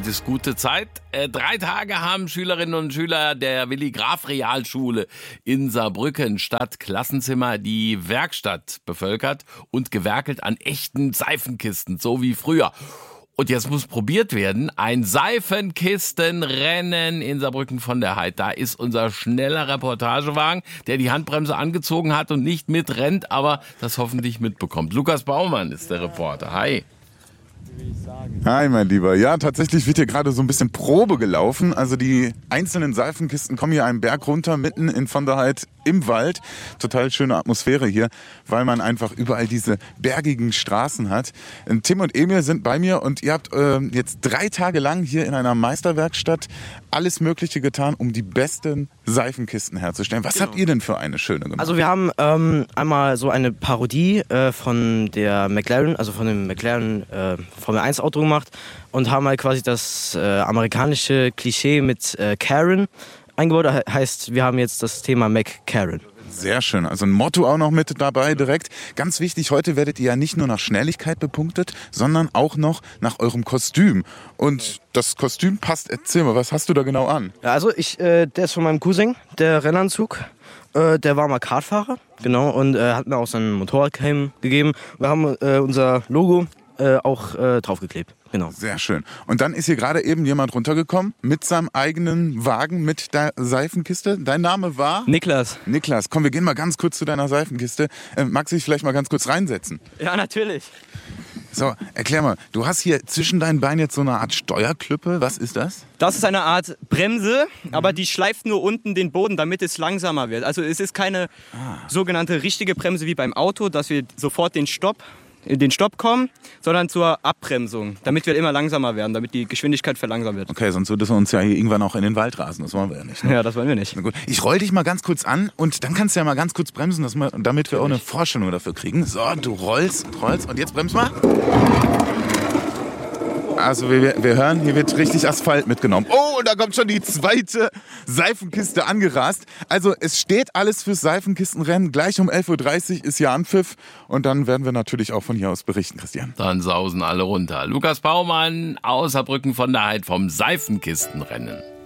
ist gute Zeit. 3 Tage haben Schülerinnen und Schüler der Willi-Graf-Realschule in Saarbrücken statt Klassenzimmer die Werkstatt bevölkert und gewerkelt an echten Seifenkisten, so wie früher. Und jetzt muss probiert werden, ein Seifenkistenrennen in Saarbrücken von der Heid. Da ist unser schneller Reportagewagen, der die Handbremse angezogen hat und nicht mitrennt, aber das hoffentlich mitbekommt. Lukas Baumann ist der Reporter. Hi. Hi, mein Lieber. Ja, tatsächlich wird hier gerade so ein bisschen Probe gelaufen. Also die einzelnen Seifenkisten kommen hier einen Berg runter, mitten in von der Heid im Wald. Total schöne Atmosphäre hier, weil man einfach überall diese bergigen Straßen hat. Tim und Emil sind bei mir und ihr habt jetzt 3 Tage lang hier in einer Meisterwerkstatt alles Mögliche getan, um die besten Seifenkisten herzustellen. Was habt ihr denn für eine schöne gemacht? Also wir haben einmal so eine Parodie von der McLaren, also von dem McLaren Formel 1 Auto gemacht und haben halt quasi das amerikanische Klischee mit Karen eingebaut. Heißt, wir haben jetzt das Thema McCarran. Sehr schön. Also ein Motto auch noch mit dabei direkt. Ganz wichtig, heute werdet ihr ja nicht nur nach Schnelligkeit bepunktet, sondern auch noch nach eurem Kostüm. Und das Kostüm passt. Erzähl mal, was hast du da genau an? Ja, also der ist von meinem Cousin, der Rennanzug. Der war mal Kartfahrer, genau, und hat mir auch seinen Motorradhelm gegeben. Wir haben unser Logo auch draufgeklebt. Genau. Sehr schön. Und dann ist hier gerade eben jemand runtergekommen mit seinem eigenen Wagen, mit der Seifenkiste. Dein Name war? Niklas. Niklas, komm, wir gehen mal ganz kurz zu deiner Seifenkiste. Magst du dich vielleicht mal ganz kurz reinsetzen? Ja, natürlich. So, erklär mal, du hast hier zwischen deinen Beinen jetzt so eine Art Steuerklüppe. Was ist das? Das ist eine Art Bremse, aber die schleift nur unten den Boden, damit es langsamer wird. Also es ist keine sogenannte richtige Bremse wie beim Auto, dass wir sofort in den Stopp kommen, sondern zur Abbremsung, damit wir immer langsamer werden, damit die Geschwindigkeit verlangsamt wird. Okay, sonst würde es uns ja hier irgendwann auch in den Wald rasen. Das wollen wir ja nicht. Ne? Ja, das wollen wir nicht. Na gut. Ich roll dich mal ganz kurz an und dann kannst du ja mal ganz kurz bremsen, damit wir auch eine Vorstellung dafür kriegen. So, du rollst und jetzt bremst mal. Also wir hören, hier wird richtig Asphalt mitgenommen. Oh, und da kommt schon die zweite Seifenkiste angerast. Also es steht alles fürs Seifenkistenrennen. Gleich um 11.30 Uhr ist hier Anpfiff. Und dann werden wir natürlich auch von hier aus berichten, Christian. Dann sausen alle runter. Lukas Baumann aus Saarbrücken von der Heid vom Seifenkistenrennen.